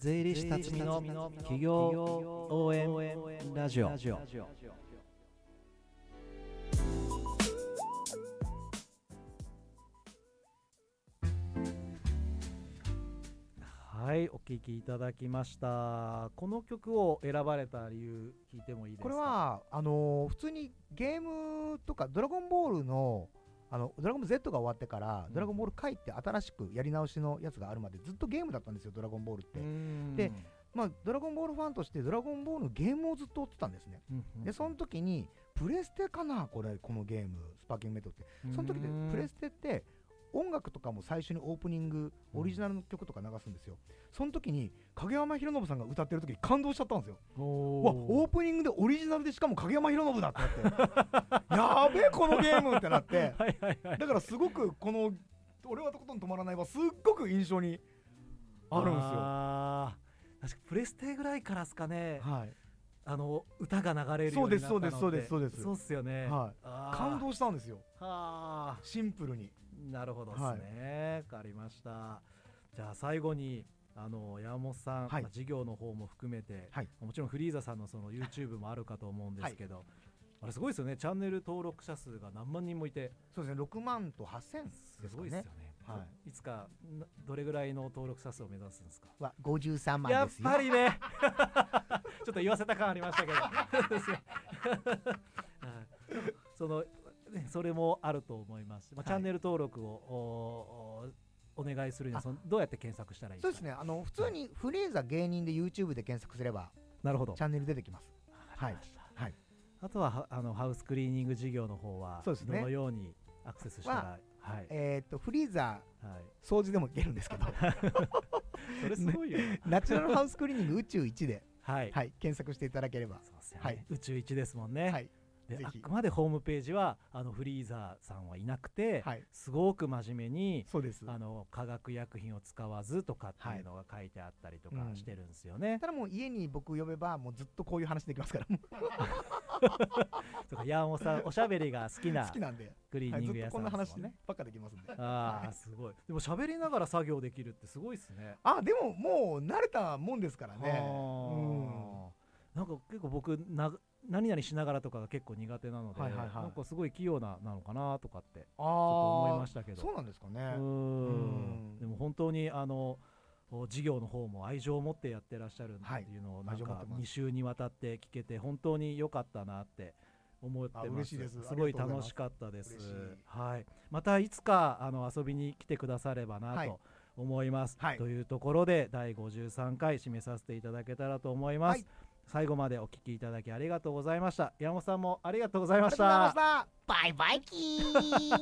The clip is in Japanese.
税理士辰巳の企業応援ラジオ。はい、お聴きいただきました。この曲を選ばれた理由聞いてもいいですか？ これは普通にゲームとかドラゴンボールのドラゴンボール Z が終わってから、ドラゴンボール回って新しくやり直しのやつがあるまでずっとゲームだったんですよ、ドラゴンボールって。で、ドラゴンボールファンとしてドラゴンボールのゲームをずっと追ってたんですね。でその時にプレステかな、このゲームスパーキングメトロって。その時でプレステって音楽とかも最初にオープニングオリジナルの曲とか流すんですよ。その時に影山博信さんが歌ってる時に感動しちゃったんですよ。オープニングでオリジナルで、しかも影山博信だってなってやべえこのゲームってなってだからすごくこの俺はとことん止まらないはすっごく印象にあるんですよ。 確かプレステぐらいからですかね、 はい、 歌が流れるようになったのって。 そうですそうっすよね、 はい、感動したんですよ。シンプルに。 なるほどですね、わかりました。じゃあ最後に山本さん、事業の方も含めて、もちろんフリーザさんのその YouTube もあるかと思うんですけど、あれすごいですよね、チャンネル登録者数が何万人もいて。 そうですね、6万と8000ですかね。 すごいですよね、いつかどれぐらいの登録者数を目指すんですか？ 53万ですよ。 やっぱりねちょっと言わせた感ありましたけどそれもあると思います。チャンネル登録をお願いするにはどうやって検索したらいいですか？ そうですね、普通にフリーザ芸人で YouTube で検索すれば、なるほど、チャンネル出てきます。 あとはハウスクリーニング事業の方はどのようにアクセスしたら、 フリーザ掃除でもいけるんですけどそれすごいよナチュラルハウスクリーニング宇宙1で検索していただければ。 宇宙1ですもんね。であくまでホームページはフリーザさんはいなくて、すごく真面目に化学薬品を使わずとかっていうのが書いてあったりとかしてるんですよね。 ただもう家に僕呼べばもうずっとこういう話できますからそうか、山本さんおしゃべりが好きなんでクリーニング屋さんですもんね。 ずっとこんな話ねばっかできますんで。 すごい。でも喋りながら作業できるってすごいですね。 でももう慣れたもんですからね。 なんか結構僕何々しながらとかが結構苦手なので、なんかすごい器用なのかなとかってちょっと思いましたけど。 そうなんですかね。 でも本当に事業の方も愛情を持ってやってらっしゃるっていうのをなんか2週にわたって聞けて本当に良かったなって思ってます。 嬉しいです。 すごい楽しかったです。またいつか遊びに来てくださればなと思います。というところで第53回締めさせていただけたらと思います。最後までお聞きいただきありがとうございました。山本さんもありがとうございました。 バイバイキー